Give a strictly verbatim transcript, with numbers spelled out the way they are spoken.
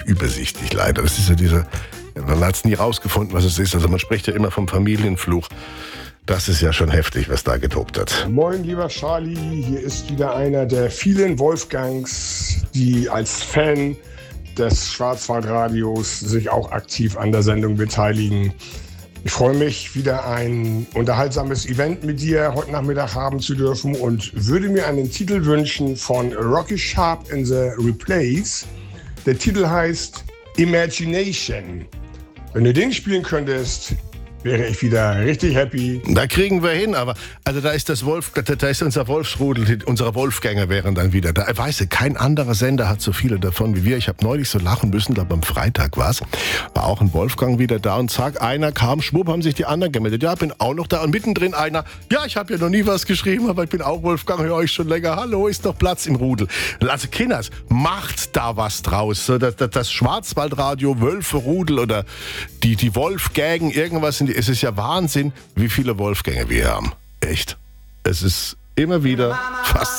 übersichtlich leider. Das ist ja dieser, man hat es nie rausgefunden, was es ist. Also man spricht ja immer vom Familienfluch. Das ist ja schon heftig, was da getobt hat. Moin, lieber Charlie. Hier ist wieder einer der vielen Wolfgangs, die als Fan des Schwarzwaldradios sich auch aktiv an der Sendung beteiligen. Ich freue mich, wieder ein unterhaltsames Event mit dir heute Nachmittag haben zu dürfen und würde mir einen Titel wünschen von Rocky Sharp in the Replays. Der Titel heißt Imagination. Wenn du den spielen könntest, wäre ich wieder richtig happy. Da kriegen wir hin, aber also da ist das Wolf, da, da ist unser Wolfsrudel, unsere Wolfgänger wären dann wieder da. Weißt du, kein anderer Sender hat so viele davon wie wir. Ich habe neulich so lachen müssen, glaube am Freitag war es. War auch ein Wolfgang wieder da und zack, einer kam, schwupp, haben sich die anderen gemeldet. Ja, bin auch noch da und mittendrin einer, ja, ich habe ja noch nie was geschrieben, aber ich bin auch Wolfgang, höre euch schon länger. Hallo, ist doch Platz im Rudel. Also Kinders, macht da was draus. So, das, das, das Schwarzwaldradio, Wölfe-Rudel oder die, die Wolfgängen, irgendwas in die, es ist ja Wahnsinn, wie viele Wolfgänge wir haben. Echt. Es ist immer wieder fast